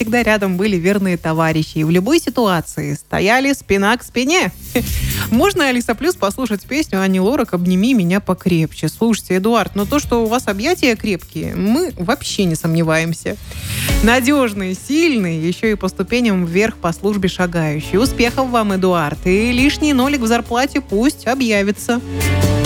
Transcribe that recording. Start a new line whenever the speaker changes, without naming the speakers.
всегда рядом были верные товарищи. И в любой ситуации стояли спина к спине. Можно, Алиса Плюс, послушать песню Ани Лорак «Обними меня покрепче». Слушайте, Эдуард, но то, что у вас объятия крепкие, мы вообще не сомневаемся. Надежный, сильный, еще и по ступеням вверх по службе шагающий. Успехов вам, Эдуард. И лишний нолик в зарплате пусть объявится.